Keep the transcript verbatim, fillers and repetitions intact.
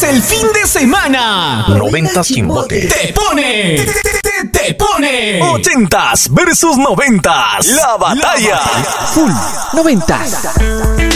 es el fin de semana. Noventas Chimbote. Te pone. Te, te, te pone. Ochentas versus noventas. La batalla. Full noventas.